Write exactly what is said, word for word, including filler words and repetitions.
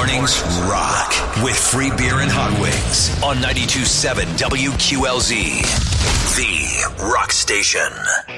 Mornings rock with free beer and hot wings on ninety-two point seven W Q L Z, the rock station.